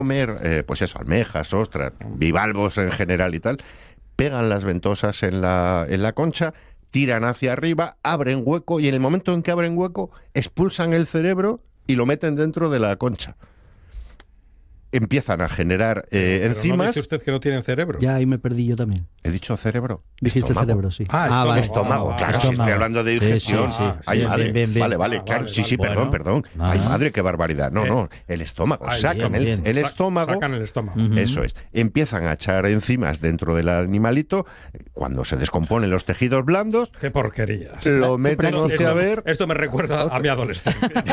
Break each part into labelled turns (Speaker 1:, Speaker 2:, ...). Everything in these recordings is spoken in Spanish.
Speaker 1: comer, pues eso, almejas, ostras, bivalvos en general y tal, pegan las ventosas en la concha, tiran hacia arriba, abren hueco y en el momento en que abren hueco expulsan el cerebro y lo meten dentro de la concha. Empiezan a generar enzimas.
Speaker 2: ¿No dice usted que no tienen cerebro?
Speaker 3: Ya, ahí me perdí yo también.
Speaker 1: ¿He dicho cerebro?
Speaker 3: Dijiste
Speaker 1: Estómago.
Speaker 3: cerebro, sí.
Speaker 2: Vale.
Speaker 1: Estómago, claro,
Speaker 3: estómago.
Speaker 1: si estoy hablando de digestión.
Speaker 3: Sí.
Speaker 1: Ay,
Speaker 3: Bien,
Speaker 1: madre.
Speaker 3: bien.
Speaker 1: Vale, claro.
Speaker 2: Vale,
Speaker 1: Sí,
Speaker 3: bueno.
Speaker 1: perdón. Ay, madre, qué barbaridad. No, el estómago.
Speaker 2: Ay,
Speaker 1: Sacan
Speaker 3: bien.
Speaker 1: el estómago.
Speaker 2: Sacan el estómago.
Speaker 1: Eso es. Empiezan a echar enzimas dentro del animalito. Cuando se descomponen los tejidos blandos,
Speaker 2: Qué porquerías.
Speaker 1: lo meten hacia ver
Speaker 2: Esto me recuerda a mi adolescencia.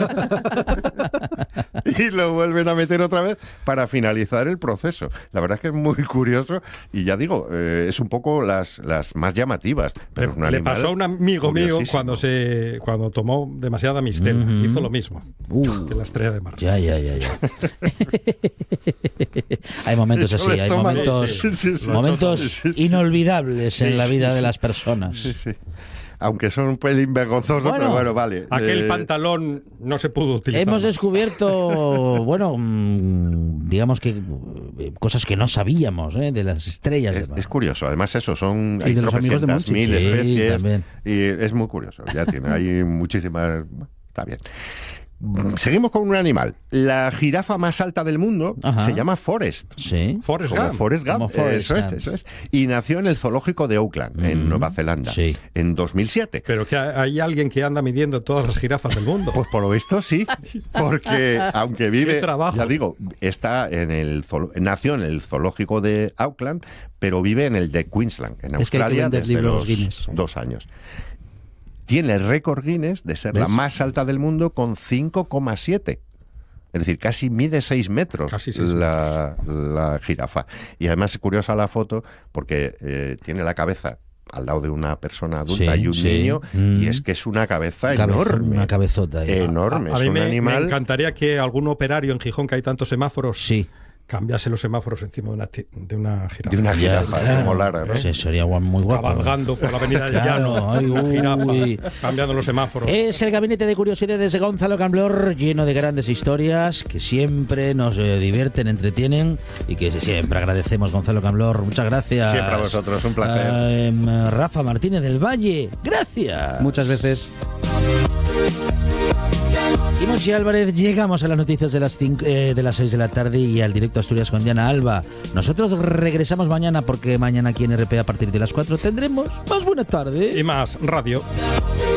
Speaker 1: y lo vuelven a meter otra vez para finalizar el proceso. La verdad es que es muy curioso y ya digo, es un poco las más llamativas. Pero es un
Speaker 2: Le
Speaker 1: animal
Speaker 2: pasó a un amigo mío
Speaker 1: curiosísimo.
Speaker 2: cuando tomó demasiada mistela. Hizo lo mismo que la estrella de mar.
Speaker 3: Ya. Hay momentos así, hay momentos, momentos inolvidables en la vida de las personas.
Speaker 1: Sí. Aunque son un pelín vergonzosos,
Speaker 3: Bueno,
Speaker 1: pero bueno, vale.
Speaker 2: Aquel pantalón no se pudo utilizar.
Speaker 3: Hemos descubierto, digamos que cosas que no sabíamos de las estrellas de mar.
Speaker 1: Es curioso, además eso, hay
Speaker 3: de los amigos de
Speaker 1: tropecientas
Speaker 3: Monchi.
Speaker 1: mil
Speaker 3: Sí,
Speaker 1: especies
Speaker 3: también.
Speaker 1: y es muy curioso, hay muchísimas, está bien. Seguimos con un animal. La jirafa más alta del mundo se llama Forrest.
Speaker 3: Sí.
Speaker 2: Forrest
Speaker 1: Como
Speaker 2: Gump.
Speaker 1: Forrest Gump.
Speaker 3: Como Forrest Gump.
Speaker 1: Eso es. Y nació en el zoológico de Auckland, en Nueva Zelanda,
Speaker 3: Sí.
Speaker 1: en 2007.
Speaker 2: Pero que hay alguien que anda midiendo todas las jirafas del mundo.
Speaker 1: Pues por lo visto sí, porque aunque vive,
Speaker 2: Qué trabajo.
Speaker 1: ya digo, nació en el zoológico de Auckland, pero vive en el de Queensland, en
Speaker 3: Es que hay que
Speaker 1: Australia,
Speaker 3: vender
Speaker 1: desde
Speaker 3: libros
Speaker 1: los
Speaker 3: Guinness.
Speaker 1: 2 años. Tiene el récord Guinness de ser
Speaker 3: ¿Ves?
Speaker 1: la más alta del mundo con 5,7. Es decir, casi mide 6 metros,
Speaker 2: Casi 6
Speaker 1: la jirafa. Y además es curiosa la foto porque tiene la cabeza al lado de una persona adulta
Speaker 3: Sí,
Speaker 1: y un
Speaker 3: sí.
Speaker 1: niño, y es que es una cabeza enorme.
Speaker 3: Una cabezota ahí.
Speaker 1: Enorme.
Speaker 2: A
Speaker 1: Es
Speaker 2: mí
Speaker 1: un
Speaker 2: me
Speaker 1: animal.
Speaker 2: encantaría que algún operario en Gijón, que hay tantos semáforos,
Speaker 3: Sí.
Speaker 2: cambiase los semáforos encima de una jirafa.
Speaker 1: De una
Speaker 3: Ya,
Speaker 1: jirafa,
Speaker 3: claro.
Speaker 1: como Lara, ¿no?
Speaker 3: Sí, sería muy guapo.
Speaker 2: Cabalgando por la avenida de
Speaker 3: Claro,
Speaker 2: Llano,
Speaker 3: ay,
Speaker 2: una jirafa,
Speaker 3: uy.
Speaker 2: cambiando los semáforos.
Speaker 3: Es el gabinete de curiosidades de Gonzalo Camblor, lleno de grandes historias que siempre nos divierten, entretienen y que siempre agradecemos, Gonzalo Camblor. Muchas gracias.
Speaker 1: Siempre a vosotros, un placer.
Speaker 3: Rafa Martínez del Valle, gracias.
Speaker 4: Muchas veces.
Speaker 3: Y Monchi Álvarez, llegamos a las noticias de las 6 de la tarde y al directo Asturias con Diana Alba. Nosotros regresamos mañana porque mañana aquí en RP a partir de las 4 tendremos más buena tarde.
Speaker 2: Y más radio.